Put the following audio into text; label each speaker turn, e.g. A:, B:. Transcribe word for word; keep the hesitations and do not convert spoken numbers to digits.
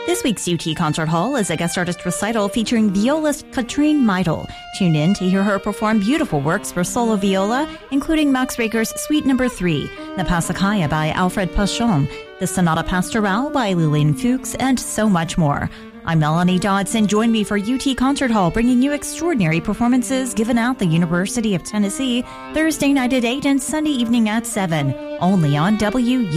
A: This week's U T Concert Hall is a guest artist recital featuring violist Katrine Meidel. Tune in to hear her perform beautiful works for solo viola, including Max Reger's Suite Number three, the Passacaglia by Alfred Pachon, the Sonata Pastorale by Lillian Fuchs, and so much more. I'm Melanie Dodson. Join me for U T Concert Hall, bringing you extraordinary performances given at the University of Tennessee Thursday night at eight and Sunday evening at seven, only on W U T.